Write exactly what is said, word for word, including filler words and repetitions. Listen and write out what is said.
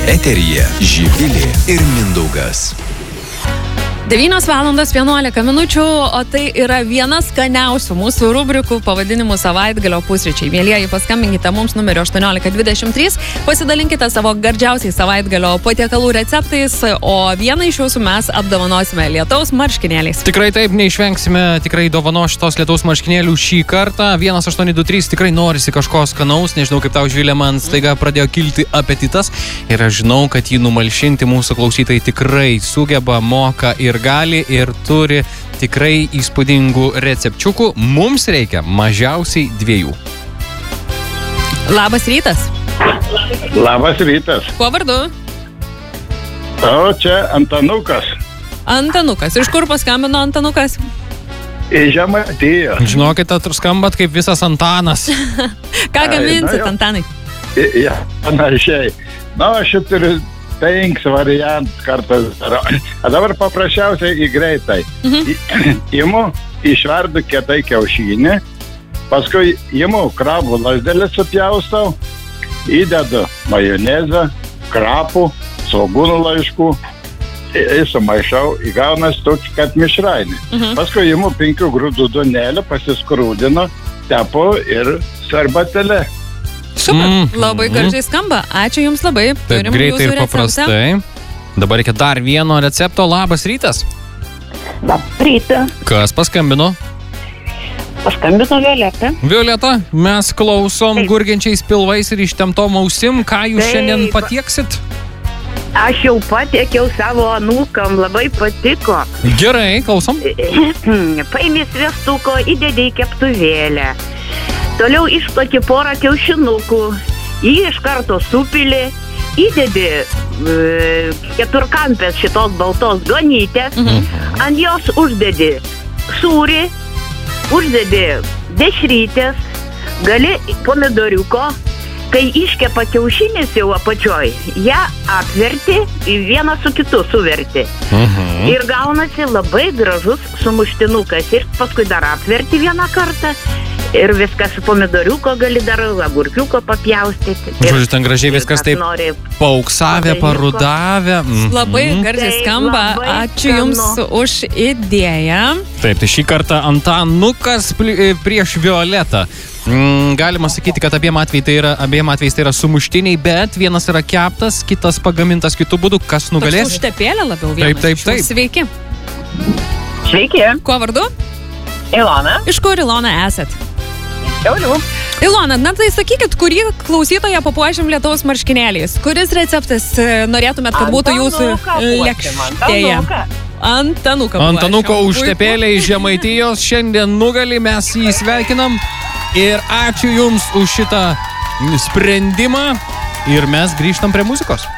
Eteryje Živilė ir Mindaugas. devynios valandos vienuolika minučių, o tai yra viena skaniausių mūsų rubrikų pavadinimų savaitgalio pusryčiai. Mielieji, paskambinkite mums numeriu aštuoniolika dvidešimt trys, pasidalinkite savo gardžiausiais savaitgalio patiekalų receptais, o vieną iš jūsų mes apdovanosime lietaus marškinėliais. Tikrai taip, neišvengsime tikrai dovano šitos lietaus marškinėlių šį kartą. vienas aštuoni du trys, tikrai norisi kažko skanaus, nežinau kaip tau, Živilė, man staiga pradėjo kilti apetitas ir aš žinau, kad jį numalšinti mūsų klausytojai tikrai sugeba, moka ir gali ir turi tikrai įspūdingų recepčiukų. Mums reikia mažiausiai dviejų. Labas rytas. Labas rytas. Kuo vardu? O čia Antanukas. Antanukas. Iš kur paskambino Antanukas? Iš Žemaitijos. Žinokite, skambat kaip visas Antanas. Ką gaminsit, Antanai? Ja, panašiai. Na, aš čia turiu penks variant kartas. A dabar paprasčiausiai į greitai. Mhm. Imu, išverdu kietai kiaušinį, paskui imu krabų lazdelį supjaustau, įdedu majonezą, krapų, svogūnų laiškų, įsumaišau, įgaunas tokį, kad mišrainį. Mhm. Paskui imu penkių grūdų duonelę, pasiskrūdinu, tepu ir sarbatėlę. Super, mm, labai gražiai skamba. Ačiū Jums labai. Taip, greitai ir paprastai. Dabar reikia dar vieno recepto. Labas rytas. Labas rytas. Kas paskambino? Paskambino Violeta. Violeta, mes klausom Taip. Gurgiančiais pilvais ir ištemptom ausim. Ką jūs Taip. Šiandien patieksit? Aš jau patiekiau savo anūkam, labai patiko. Gerai, klausom. Paimi sviestuko, įdedi į keptuvėlę. Toliau išplaki porą kiaušinukų, jį iš karto supili, įdedi e, keturkampės šitos baltos duonytės, mhm. ant jos uždedi sūrį, uždedi dešrytės, gali pomidoriuko, kai iškepa kiaušinis jau apačioj, ją apverti, vieną su kitu suverti. Mhm. Ir gaunasi labai gražus sumuštinukas ir paskui dar apverti vieną kartą. Ir viskas su pomidoriuko gali dar agurkiuko papjaustyti. Žodžiu, ten gražiai viskas taip pauksavę, parudavę. Mm-hmm. Labai garsiai skamba. Ačiū Jums už idėją. Taip, tai šį kartą Antanukas prieš Violetą. Mm, galima sakyti, kad abiem atvejais tai yra, abiem atvejais tai yra sumuštiniai, bet vienas yra keptas, kitas pagamintas kitų būdų. Kas nugalės? Toks užtepėlė labiau vienas. Taip, taip, taip. Sveiki. Sveiki. Kuo vardu? Ilona. Iš kur, Ilona, esat? Šiaulių. Ilona, na tai sakykit, kurį klausytoją papuošim lietaus marškinėliais? Kuris receptas norėtumėt, kad būtų jūsų lėkštėje? Antanuką. Antanuko užtepėlė iš Žemaitijos šiandien nugali, mes jį sveikinam. Ir ačiū Jums už šitą sprendimą. Ir mes grįžtam prie muzikos.